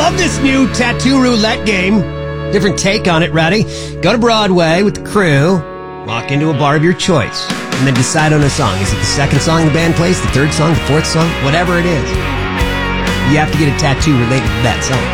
love this new tattoo roulette game. Different take on it, ready? Go to Broadway with the crew, walk into a bar of your choice, and then decide on a song. Is it the second song the band plays, the third song, the fourth song? Whatever it is. You have to get a tattoo related to that song.